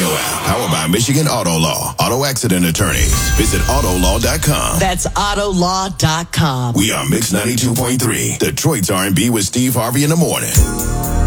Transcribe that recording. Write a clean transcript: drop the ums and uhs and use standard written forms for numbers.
app. Powered by Michigan Auto Law. Auto accident attorneys. Visit autolaw.com. That's autolaw.com. We are Mix 92.3. Detroit's R&B with Steve Harvey in the morning.